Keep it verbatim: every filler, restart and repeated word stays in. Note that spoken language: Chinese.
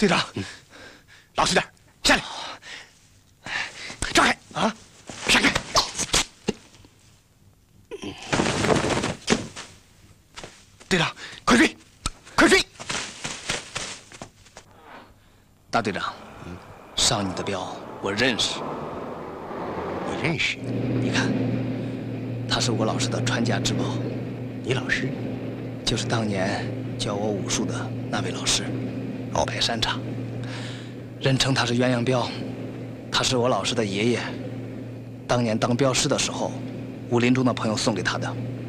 队长， 嗯、 老实点，下来，让开啊，闪开！嗯、队长，快追，快追！大队长，嗯、上你的镖我认识。 你认识？ 你看，他是我老师的传家之宝。 你老师？ 就是当年教我武术的那位老师，鳌拜山茶。人称他是鸳鸯镖，他是我老师的爷爷。当年当镖师的时候，武林中的朋友送给他的。